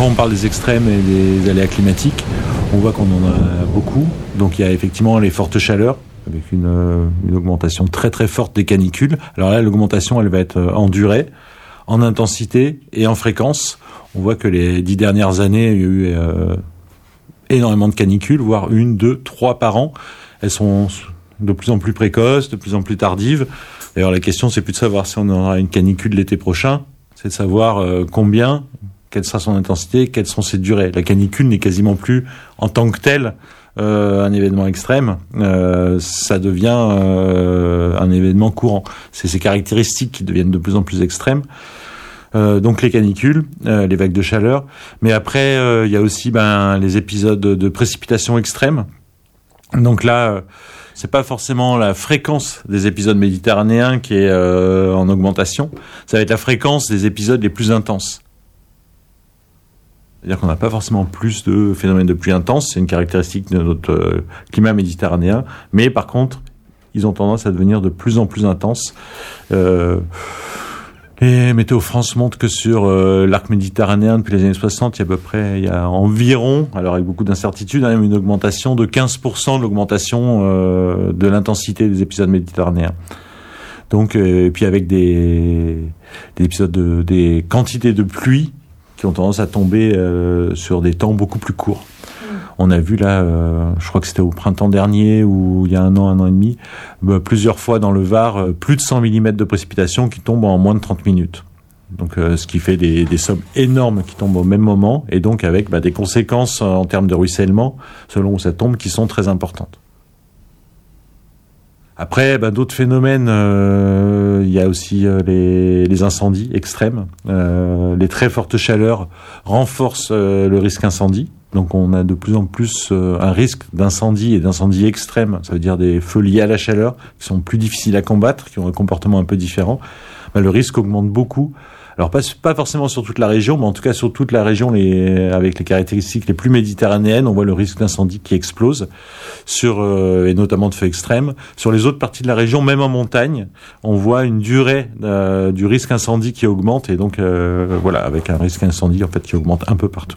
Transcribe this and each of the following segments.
quand on parle des extrêmes et des aléas climatiques, on voit qu'on en a beaucoup. Donc il y a effectivement les fortes chaleurs, avec une augmentation très très forte des canicules. Alors là, l'augmentation, elle va être en durée, en intensité et en fréquence. On voit que les 10 dernières années, il y a eu énormément de canicules, voire 1, 2, 3 par an. Elles sont de plus en plus précoces, de plus en plus tardives. D'ailleurs, la question, c'est plus de savoir si on aura une canicule l'été prochain, c'est de savoir combien, quelle sera son intensité, quelles sont ses durées. La canicule n'est quasiment plus, en tant que telle, un événement extrême. Ça devient un événement courant. C'est ces caractéristiques qui deviennent de plus en plus extrêmes. Donc les canicules, les vagues de chaleur. Mais après, il y a aussi les épisodes de précipitations extrêmes. Donc là, c'est pas forcément la fréquence des épisodes méditerranéens qui est en augmentation. Ça va être la fréquence des épisodes les plus intenses. C'est-à-dire qu'on n'a pas forcément plus de phénomènes de pluie intense. C'est une caractéristique de notre climat méditerranéen. Mais par contre, ils ont tendance à devenir de plus en plus intenses. Et Météo France montre que sur l'arc méditerranéen, depuis les années 60, il y a environ, alors avec beaucoup d'incertitudes, une augmentation de 15% de l'augmentation de l'intensité des épisodes méditerranéens. Donc, et puis avec des épisodes des quantités de pluie qui ont tendance à tomber sur des temps beaucoup plus courts. On a vu là, je crois que c'était au printemps dernier ou il y a un an et demi, plusieurs fois dans le Var, plus de 100 mm de précipitations qui tombent en moins de 30 minutes. Donc, ce qui fait des sommes énormes qui tombent au même moment et donc avec des conséquences en termes de ruissellement, selon où ça tombe, qui sont très importantes. Après, d'autres phénomènes, il y a aussi les incendies extrêmes. Les très fortes chaleurs renforcent le risque incendie. Donc on a de plus en plus un risque d'incendie et d'incendie extrême. Ça veut dire des feux liés à la chaleur qui sont plus difficiles à combattre, qui ont un comportement un peu différent. Le risque augmente beaucoup. Alors pas forcément sur toute la région, mais en tout cas sur toute la région avec les caractéristiques les plus méditerranéennes, on voit le risque d'incendie qui explose, et notamment de feux extrêmes. Sur les autres parties de la région, même en montagne, on voit une durée du risque incendie qui augmente, et donc avec un risque incendie en fait qui augmente un peu partout.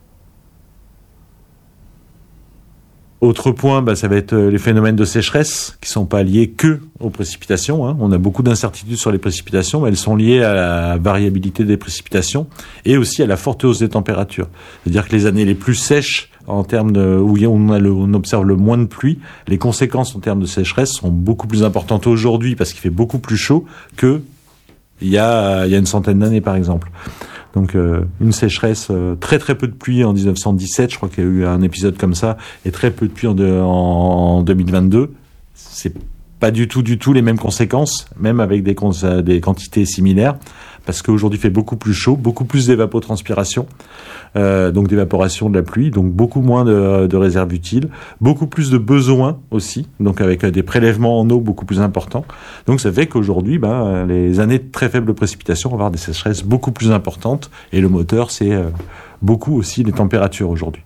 Autre point, ça va être les phénomènes de sécheresse qui sont pas liés que aux précipitations. On a beaucoup d'incertitudes sur les précipitations, mais elles sont liées à la variabilité des précipitations et aussi à la forte hausse des températures. C'est-à-dire que les années les plus sèches, en termes où on observe le moins de pluie, les conséquences en termes de sécheresse sont beaucoup plus importantes aujourd'hui parce qu'il fait beaucoup plus chaud que il y a une centaine d'années, par exemple. Donc une sécheresse, très très peu de pluie en 1917, je crois qu'il y a eu un épisode comme ça, et très peu de pluie en 2022. C'est pas du tout les mêmes conséquences, même avec des quantités similaires, parce qu'aujourd'hui il fait beaucoup plus chaud, beaucoup plus d'évapotranspiration, donc d'évaporation de la pluie, donc beaucoup moins de réserves utiles, beaucoup plus de besoins aussi, donc avec des prélèvements en eau beaucoup plus importants. Donc ça fait qu'aujourd'hui, les années de très faible précipitation vont avoir des sécheresses beaucoup plus importantes, et le moteur, c'est beaucoup aussi les températures aujourd'hui.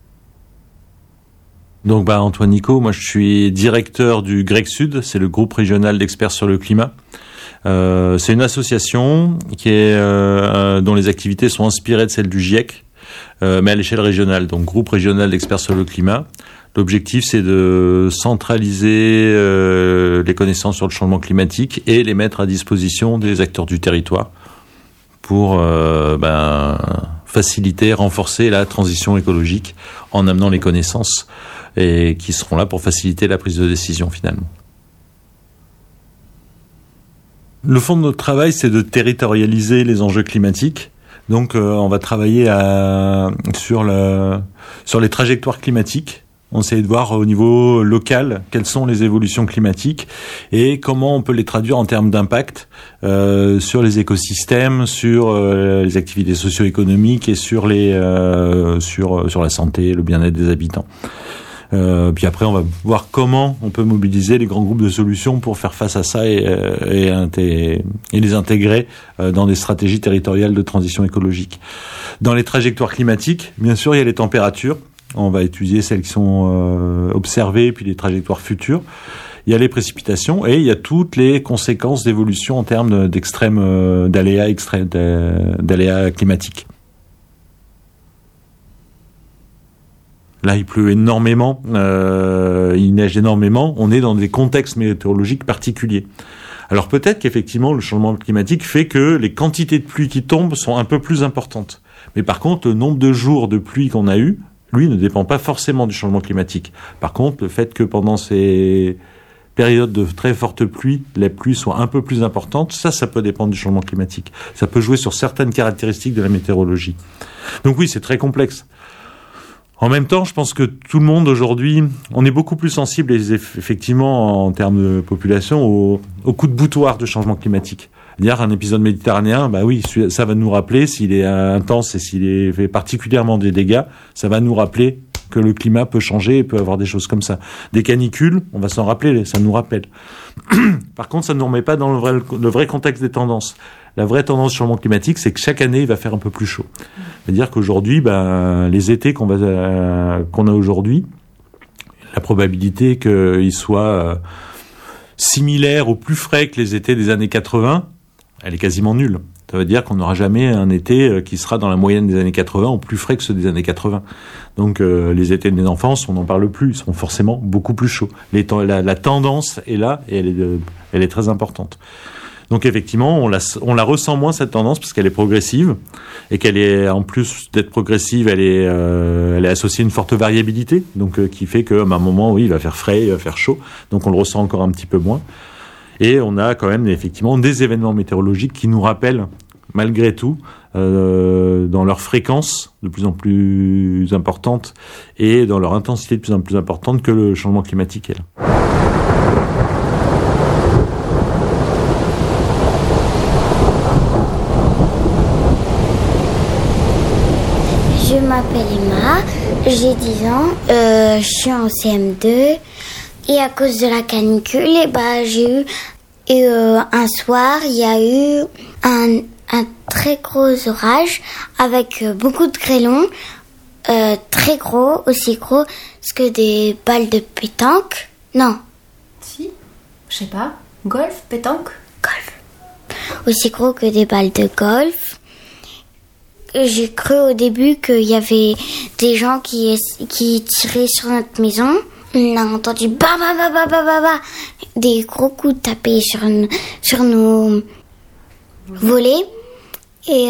Donc Antoine Nicot, moi je suis directeur du GREC Sud, c'est le groupe régional d'experts sur le climat. C'est une association qui est dont les activités sont inspirées de celles du GIEC, mais à l'échelle régionale, donc groupe régional d'experts sur le climat. L'objectif, c'est de centraliser les connaissances sur le changement climatique et les mettre à disposition des acteurs du territoire pour faciliter, renforcer la transition écologique en amenant les connaissances et qui seront là pour faciliter la prise de décision finalement. Le fond de notre travail, c'est de territorialiser les enjeux climatiques. Donc, on va travailler sur les trajectoires climatiques. On essaie de voir au niveau local quelles sont les évolutions climatiques et comment on peut les traduire en termes d'impact sur les écosystèmes, sur les activités socio-économiques et sur la santé, le bien-être des habitants. Puis après, on va voir comment on peut mobiliser les grands groupes de solutions pour faire face à ça et les intégrer dans des stratégies territoriales de transition écologique. Dans les trajectoires climatiques, bien sûr, il y a les températures. On va étudier celles qui sont observées, puis les trajectoires futures. Il y a les précipitations et il y a toutes les conséquences d'évolution en termes d'aléas climatiques. Là, il pleut énormément, il neige énormément. On est dans des contextes météorologiques particuliers. Alors peut-être qu'effectivement, le changement climatique fait que les quantités de pluie qui tombent sont un peu plus importantes. Mais par contre, le nombre de jours de pluie qu'on a eu, lui, ne dépend pas forcément du changement climatique. Par contre, le fait que pendant ces périodes de très forte pluie, les pluies soient un peu plus importantes, ça peut dépendre du changement climatique. Ça peut jouer sur certaines caractéristiques de la météorologie. Donc oui, c'est très complexe. En même temps, je pense que tout le monde aujourd'hui, on est beaucoup plus sensible, effectivement, en termes de population, au coup de boutoir de changement climatique. Dire un épisode méditerranéen, bah oui, ça va nous rappeler, s'il est intense et s'il fait particulièrement des dégâts, ça va nous rappeler que le climat peut changer et peut avoir des choses comme ça. Des canicules, on va s'en rappeler, ça nous rappelle. Par contre, ça ne nous remet pas dans le vrai contexte des tendances. La vraie tendance du changement climatique, c'est que chaque année, il va faire un peu plus chaud. C'est-à-dire qu'aujourd'hui, les étés qu'on a aujourd'hui, la probabilité qu'ils soient similaires ou plus frais que les étés des années 80, elle est quasiment nulle. Ça veut dire qu'on n'aura jamais un été qui sera dans la moyenne des années 80 ou plus frais que ceux des années 80. Donc les étés des enfance, on n'en parle plus, ils seront forcément beaucoup plus chauds. La tendance est là et elle est très importante. Donc effectivement, on la ressent moins cette tendance parce qu'elle est progressive et qu'elle est, en plus d'être progressive, elle est associée à une forte variabilité, donc qui fait qu'à un moment, oui, il va faire frais, il va faire chaud, donc on le ressent encore un petit peu moins. Et on a quand même effectivement des événements météorologiques qui nous rappellent, malgré tout, dans leur fréquence de plus en plus importante et dans leur intensité de plus en plus importante que le changement climatique est là. Je m'appelle Emma, j'ai 10 ans, je suis en CM2 et à cause de la canicule, j'ai eu un soir, il y a eu un très gros orage avec beaucoup de grêlons, très gros, aussi gros que des balles de pétanque. Non. Si, je sais pas, golf, pétanque. Golf. Aussi gros que des balles de golf. J'ai cru au début qu'il y avait des gens qui tiraient sur notre maison. On a entendu des gros coups tapés sur nos volets. Et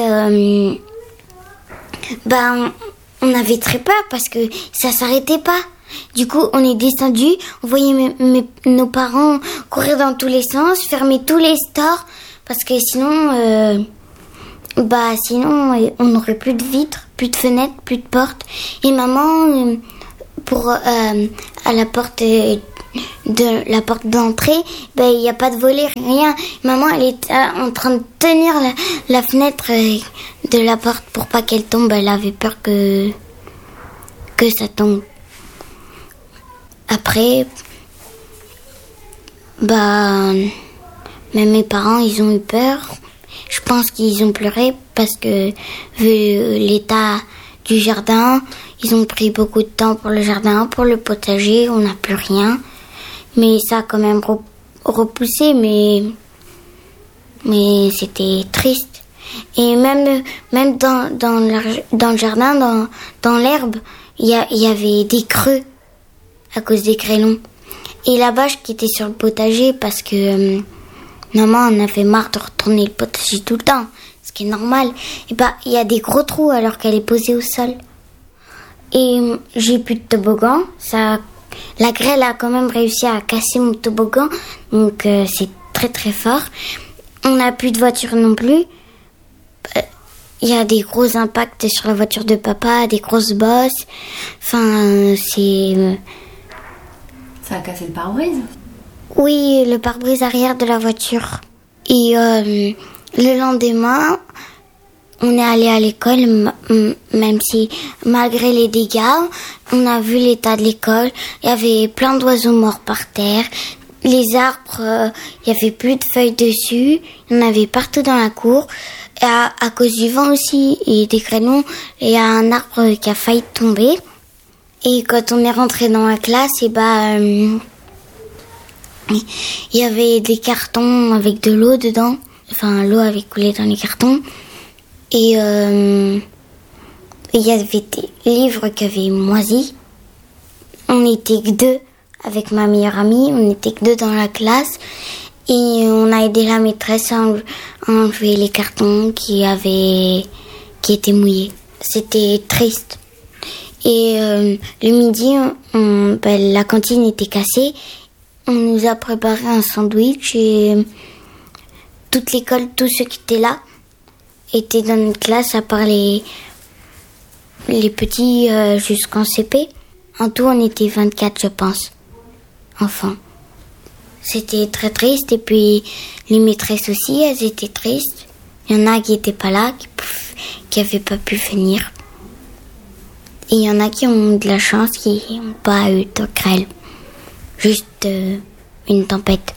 on avait très peur parce que ça s'arrêtait pas. Du coup, on est descendu, on voyait nos parents courir dans tous les sens, fermer tous les stores parce que sinon on n'aurait plus de vitres, plus de fenêtres, plus de portes. Et maman, à la porte la porte d'entrée, il n'y a pas de volet, rien. Maman, elle est en train de tenir la fenêtre de la porte pour pas qu'elle tombe. Elle avait peur que ça tombe. Après, même mes parents, ils ont eu peur. Je pense qu'ils ont pleuré parce que, vu l'état du jardin, ils ont pris beaucoup de temps pour le jardin, pour le potager, on n'a plus rien. Mais ça a quand même repoussé, mais c'était triste. Et même dans le jardin, dans l'herbe, il y avait des creux à cause des grêlons. Et la vache qui était sur le potager parce que maman en avait marre de retourner le potager tout le temps, ce qui est normal. Et il y a des gros trous alors qu'elle est posée au sol. Et j'ai plus de toboggan. La grêle a quand même réussi à casser mon toboggan, donc c'est très très fort. On n'a plus de voiture non plus. Il y a des gros impacts sur la voiture de papa, des grosses bosses. Enfin, c'est... Ça a cassé le pare-brise ? Oui, le pare-brise arrière de la voiture. Et le lendemain, on est allé à l'école, même si malgré les dégâts, on a vu l'état de l'école. Il y avait plein d'oiseaux morts par terre. Les arbres, il y avait plus de feuilles dessus. Il y en avait partout dans la cour. Et à cause du vent aussi et des grêlons, il y a un arbre qui a failli tomber. Et quand on est rentré dans la classe, il y avait des cartons avec de l'eau dedans. Enfin, l'eau avait coulé dans les cartons. Et il y avait des livres qui avaient moisi. on n'était que 2 avec ma meilleure amie, on n'était que 2 dans la classe. Et on a aidé la maîtresse à enlever les cartons qui étaient mouillés. C'était triste. Et le midi, la cantine était cassée. On nous a préparé un sandwich et toute l'école, tous ceux qui étaient là, étaient dans notre classe à part les petits jusqu'en CP. En tout, on était 24, je pense, enfants. C'était très triste et puis les maîtresses aussi, elles étaient tristes. Il y en a qui n'étaient pas là, qui n'avaient pas pu venir. Et il y en a qui ont de la chance, qui n'ont pas eu de grêle. Juste une tempête.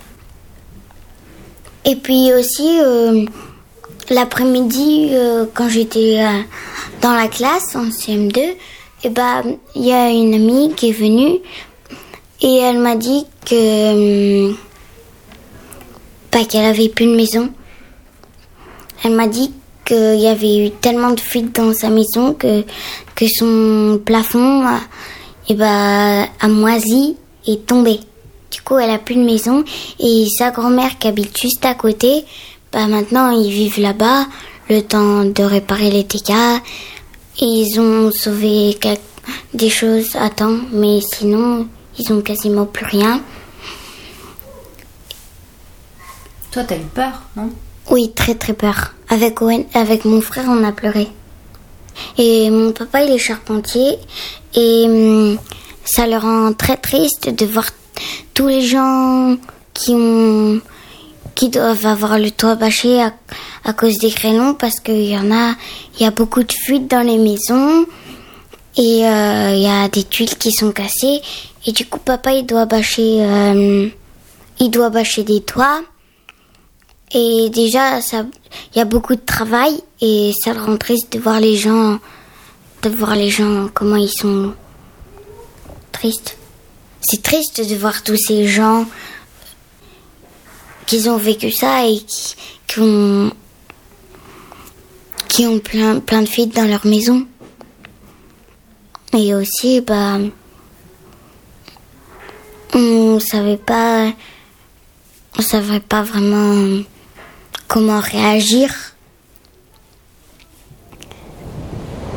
Et puis aussi, l'après-midi, quand j'étais dans la classe, en CM2, il y a une amie qui est venue et elle m'a dit que qu'elle avait plus de maison. Elle m'a dit qu'il y avait eu tellement de fuites dans sa maison que son plafond a moisi et tombé. Du coup, elle a plus de maison et sa grand-mère qui habite juste à côté, maintenant ils vivent là-bas, le temps de réparer les dégâts. Et ils ont sauvé des choses à temps, mais sinon, ils ont quasiment plus rien. Toi, t'as eu peur, non? Oui, très très peur. Avec mon frère, on a pleuré. Et mon papa, il est charpentier. Et ça le rend très triste de voir tous les gens qui doivent avoir le toit bâché à cause des grêlons. Parce qu'il y a beaucoup de fuites dans les maisons. Et il y a des tuiles qui sont cassées. Et du coup, papa, il doit bâcher des toits. Et déjà, il y a beaucoup de travail et ça le rend triste de voir les gens comment ils sont tristes. C'est triste de voir tous ces gens qui ont vécu ça et qui ont plein de fuites dans leur maison. Et aussi, on savait pas vraiment comment réagir